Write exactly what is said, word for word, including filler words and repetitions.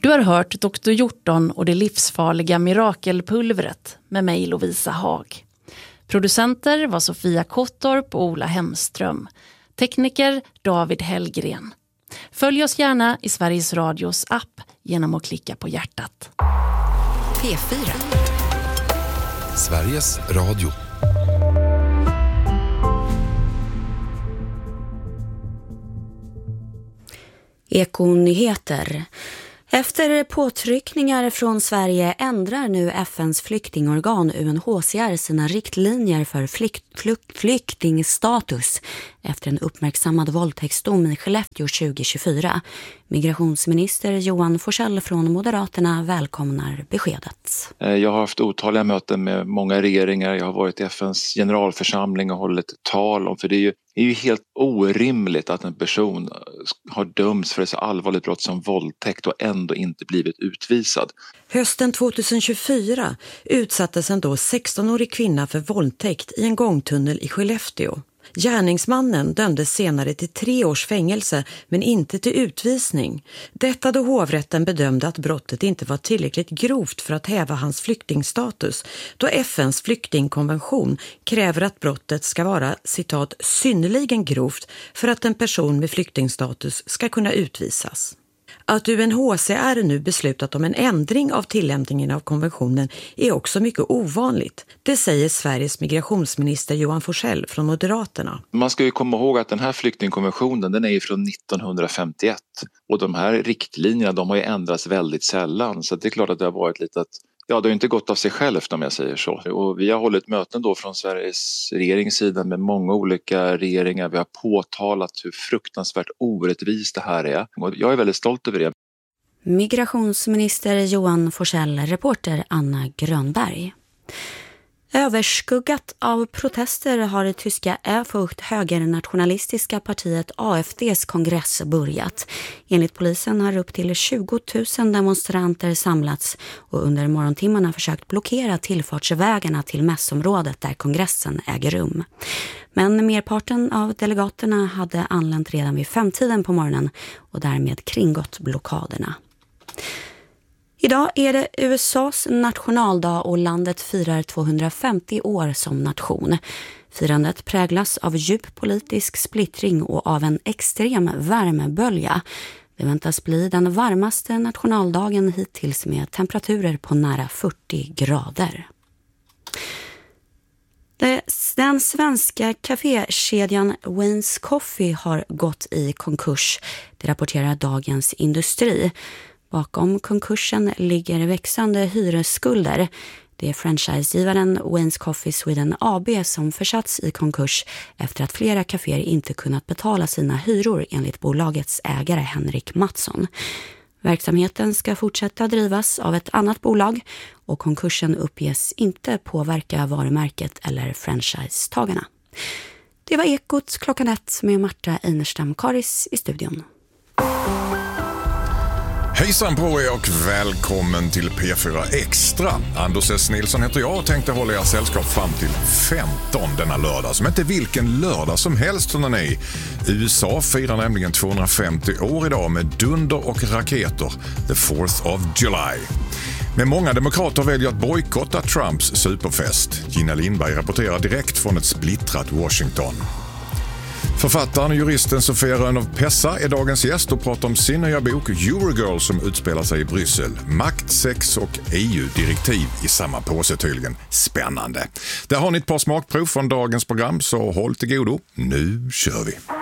Du har hört doktor Hjorton och det livsfarliga mirakelpulvret med mig Lovisa Haag. Producenter var Sofia Kottorp och Ola Hemström. Tekniker David Hellgren. Följ oss gärna i Sveriges Radios app genom att klicka på hjärtat. P fyra. Sveriges Radio. Ekonyheter. Efter påtryckningar från Sverige ändrar nu F N:s flyktingorgan U N H C R sina riktlinjer för flykt, flykt, flyktingstatus efter en uppmärksammad våldtäktsdom i Skellefteå tjugo tjugofyra. Migrationsminister Johan Forssell från Moderaterna välkomnar beskedet. Jag har haft otaliga möten med många regeringar. Jag har varit i F N:s generalförsamling och hållit tal om, för det är ju, det är ju helt orimligt att en person har dömts för ett så allvarligt brott som våldtäkt och ändå inte blivit utvisad. Hösten tjugohundratjugofyra utsattes en då sextonårig kvinna för våldtäkt i en gångtunnel i Skellefteå. Gärningsmannen dömdes senare till tre års fängelse men inte till utvisning. Detta då hovrätten bedömde att brottet inte var tillräckligt grovt för att häva hans flyktingstatus, då F N:s flyktingkonvention kräver att brottet ska vara, citat, synnerligen grovt för att en person med flyktingstatus ska kunna utvisas. Att U N H C R nu beslutat om en ändring av tillämpningen av konventionen är också mycket ovanligt. Det säger Sveriges migrationsminister Johan Forssell från Moderaterna. Man ska ju komma ihåg att den här flyktingkonventionen, den är ju från nittonhundrafemtioett och de här riktlinjerna, de har ju ändrats väldigt sällan, så det är klart att det har varit lite att ja, det har inte gått av sig självt om jag säger så. Och vi har hållit möten då från Sveriges regeringssida med många olika regeringar. Vi har påtalat hur fruktansvärt orättvist det här är. Och jag är väldigt stolt över det. Migrationsminister Johan Forssell, reporter Anna Grönberg. Överskuggat av protester har det tyska Erfurt högernationalistiska partiet A F D:s kongress börjat. Enligt polisen har upp till tjugo tusen demonstranter samlats och under morgontimmarna försökt blockera tillfartsvägarna till mässområdet där kongressen äger rum. Men merparten av delegaterna hade anlänt redan vid femtiden på morgonen och därmed kringgått blockaderna. Idag är det U S A:s nationaldag och landet firar tvåhundrafemtio år som nation. Firandet präglas av djup politisk splittring och av en extrem värmebölja. Det väntas bli den varmaste nationaldagen hittills med temperaturer på nära fyrtio grader. Den svenska kafékedjan Wayne's Coffee har gått i konkurs. Det rapporterar Dagens Industri. Bakom konkursen ligger växande hyresskulder. Det är franchisegivaren Wayne's Coffee Sweden A B som försatts i konkurs efter att flera kaféer inte kunnat betala sina hyror enligt bolagets ägare Henrik Mattsson. Verksamheten ska fortsätta drivas av ett annat bolag och konkursen uppges inte påverka varumärket eller franchisetagarna. Det var Ekot klockan ett med Marta Einerstam-Karis i studion. Hejsan på er och välkommen till P fyra Extra. Anders S. Nilsson heter jag och tänkte hålla er sällskap fram till femton denna lördag. Som inte vilken lördag som helst som den är. U S A firar nämligen tvåhundrafemtio år idag med dunder och raketer. The fourth of July. Men många demokrater väljer att bojkotta Trumps superfest. Gina Lindberg rapporterar direkt från ett splittrat Washington. Författaren och juristen Sofia Rönnow-Pessa är dagens gäst och pratar om sin nya bok Eurogirl som utspelar sig i Bryssel. Makt, sex och E U-direktiv i samma påse tydligen. Spännande. Där har ni ett par smakprov från dagens program, så håll till godo. Nu kör vi!